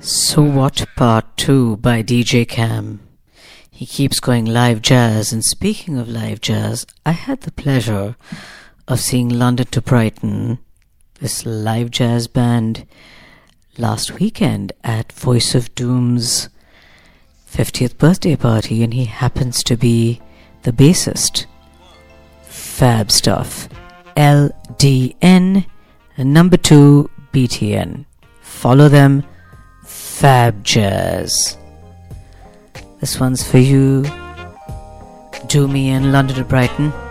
So What Part 2 by DJ Cam. He keeps going live jazz, and speaking of live jazz, I had the pleasure of seeing London to Brighton, this live jazz band, last weekend at Voice of Doom's 50th birthday party, and he happens to be the bassist. Fab stuff. LDN, number 2 BTN. Follow them. Fab Jazz. This one's for you, Doomy and London to Brighton.